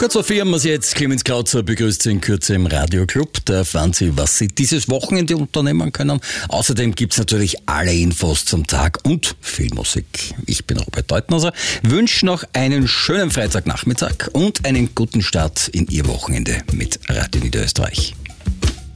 Kurz vor 4 haben wir Sie jetzt. Clemens Krauzer begrüßt Sie in Kürze im Radioclub. Da erfahren Sie, was Sie dieses Wochenende unternehmen können. Außerdem gibt's natürlich alle Infos zum Tag und viel Musik. Ich bin Robert Deutnauser, wünsche noch einen schönen Freitagnachmittag und einen guten Start in Ihr Wochenende mit Radio Niederösterreich.